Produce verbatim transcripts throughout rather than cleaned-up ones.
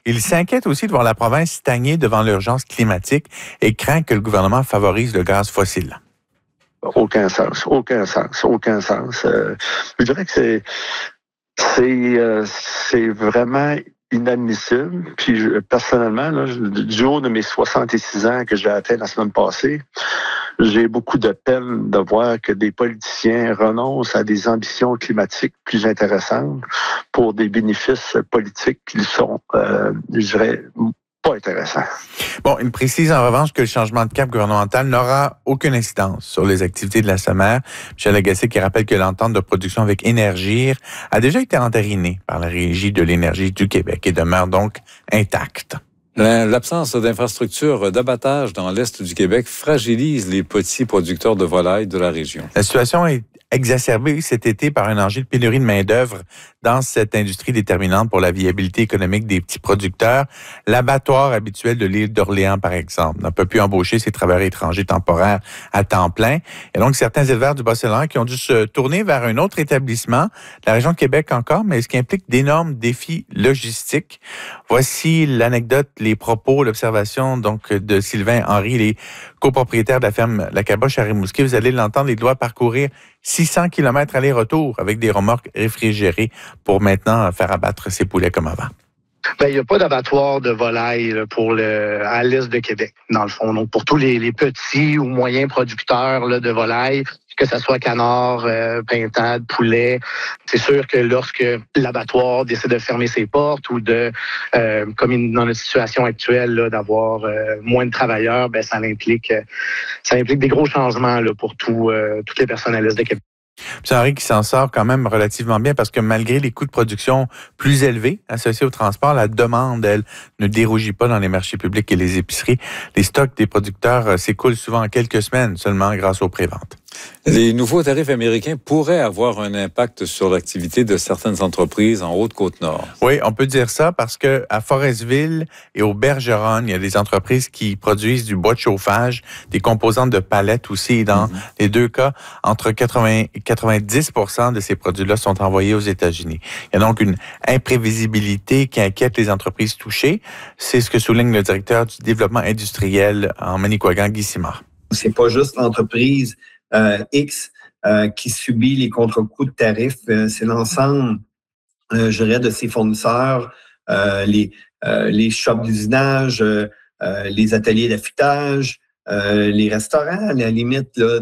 Il s'inquiète aussi de voir la province stagner devant l'urgence climatique et craint que le gouvernement favorise le gaz fossile. Aucun sens, aucun sens, aucun sens. Euh, je dirais que c'est c'est euh, c'est vraiment inadmissible. Puis je, personnellement, là, je, du haut de mes soixante-six ans que j'ai atteint la semaine passée, j'ai beaucoup de peine de voir que des politiciens renoncent à des ambitions climatiques plus intéressantes pour des bénéfices politiques qui sont, euh, je dirais, pas intéressants. Bon, il précise en revanche que le changement de cap gouvernemental n'aura aucune incidence sur les activités de la SEMER. Michel Lagacé qui rappelle que l'entente de production avec Énergir a déjà été entérinée par la Régie de l'énergie du Québec et demeure donc intacte. L'absence d'infrastructures d'abattage dans l'Est du Québec fragilise les petits producteurs de volailles de la région. La situation est exacerbée cet été par un enjeu de pénurie de main-d'œuvre dans cette industrie déterminante pour la viabilité économique des petits producteurs. L'abattoir habituel de l'île d'Orléans, par exemple, n'a pas pu embaucher ses travailleurs étrangers temporaires à temps plein. Et donc, certains éleveurs du Bas-Saint-Laurent qui ont dû se tourner vers un autre établissement, la région de Québec encore, mais ce qui implique d'énormes défis logistiques. Voici l'anecdote, les propos, l'observation donc de Sylvain Henry, les copropriétaires de la ferme La Caboche à Rimouski. Vous allez l'entendre, il doit parcourir six cents kilomètres aller-retour avec des remorques réfrigérées pour maintenant faire abattre ses poulets comme avant. Ben, il n'y a pas d'abattoir de volailles là, pour le, à l'est de Québec, dans le fond. Donc, pour tous les, les petits ou moyens producteurs là, de volailles, que ce soit canard, euh, pintade, poulet, c'est sûr que lorsque l'abattoir décide de fermer ses portes ou de, euh, comme dans notre situation actuelle, là, d'avoir euh, moins de travailleurs, ben ça implique, ça implique des gros changements là, pour tout, euh, toutes les personnes à l'est de Québec. C'est Henri qui s'en sort quand même relativement bien parce que malgré les coûts de production plus élevés associés au transport, la demande, elle, ne dérougit pas dans les marchés publics et les épiceries. Les stocks des producteurs s'écoulent souvent en quelques semaines seulement grâce aux préventes. Les nouveaux tarifs américains pourraient avoir un impact sur l'activité de certaines entreprises en Haute-Côte-Nord. Oui, on peut dire ça parce que à Forestville et au Bergeron, il y a des entreprises qui produisent du bois de chauffage, des composantes de palettes aussi. Dans mm-hmm. les deux cas, entre quatre-vingts et quatre-vingt-dix pour cent de ces produits-là sont envoyés aux États-Unis. Il y a donc une imprévisibilité qui inquiète les entreprises touchées. C'est ce que souligne le directeur du développement industriel en Manicouagan, Guy Simard. C'est pas juste l'entreprise Euh, X euh, qui subit les contre-coups de tarifs, euh, c'est l'ensemble, euh, je dirais, de ses fournisseurs, euh, les, euh, les shops d'usinage, euh, euh, les ateliers d'affûtage, euh, les restaurants, à la limite. Là.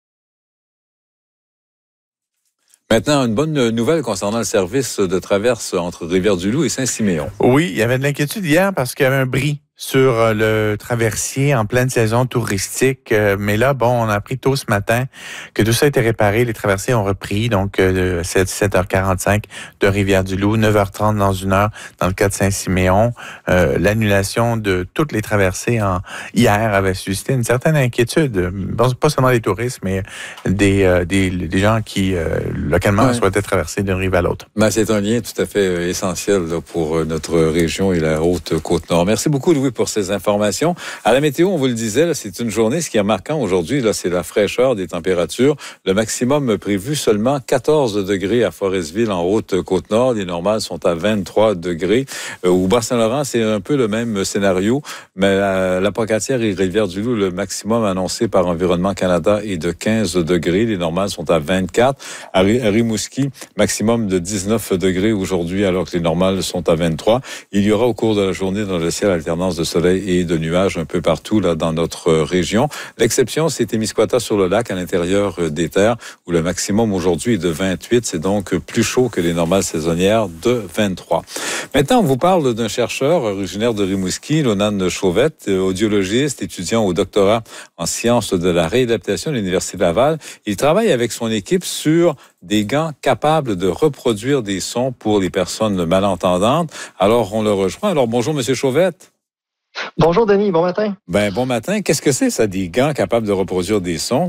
Maintenant, une bonne nouvelle concernant le service de traverse entre Rivière-du-Loup et Saint-Siméon. Oui, il y avait de l'inquiétude hier parce qu'il y avait un bris sur le traversier en pleine saison touristique. Mais là, bon, on a appris tôt ce matin que tout ça a été réparé. Les traversiers ont repris, donc de sept heures quarante-cinq de Rivière-du-Loup, neuf heures trente dans une heure dans le cas de Saint-Siméon. Euh, l'annulation de toutes les traversées en hier avait suscité une certaine inquiétude. Bon, pas seulement des touristes, mais des, euh, des, des gens qui, euh, localement, ouais. souhaitaient traverser d'une rive à l'autre. Ben, c'est un lien tout à fait essentiel là, pour notre région et la Haute-Côte-Nord. Merci beaucoup, Louis, pour ces informations. À la météo, on vous le disait, là, c'est une journée, ce qui est marquant aujourd'hui, là, c'est la fraîcheur des températures. Le maximum prévu, seulement quatorze degrés à Forestville, en Haute-Côte-Nord. Les normales sont à vingt-trois degrés. Euh, au Bas-Saint-Laurent, c'est un peu le même scénario, mais à la Pocatière et Rivière-du-Loup, le maximum annoncé par Environnement Canada est de quinze degrés. Les normales sont à vingt-quatre. À Rimouski, maximum de dix-neuf degrés aujourd'hui, alors que les normales sont à vingt-trois. Il y aura au cours de la journée dans le ciel alternance de soleil et de nuages un peu partout là dans notre région. L'exception, c'est Témiscouata sur le lac à l'intérieur des terres où le maximum aujourd'hui est de vingt-huit. C'est donc plus chaud que les normales saisonnières de vingt-trois. Maintenant, on vous parle d'un chercheur originaire de Rimouski, Lonan Chauvette, audiologiste, étudiant au doctorat en sciences de la réadaptation de l'Université de Laval. Il travaille avec son équipe sur des gants capables de reproduire des sons pour les personnes malentendantes. Alors, on le rejoint. Alors, bonjour, Monsieur Chauvette. Bonjour Denis, bon matin. Ben bon matin. Qu'est-ce que c'est ça, des gants capables de reproduire des sons?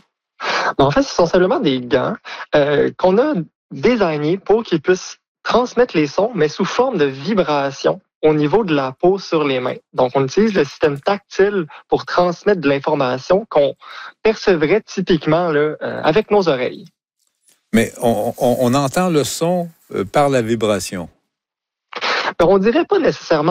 En fait, ce sont simplement des gants euh, qu'on a designés pour qu'ils puissent transmettre les sons, mais sous forme de vibration au niveau de la peau sur les mains. Donc, on utilise le système tactile pour transmettre de l'information qu'on percevrait typiquement là, euh, avec nos oreilles. Mais on, on, on entend le son euh, par la vibration. Alors, on dirait pas nécessairement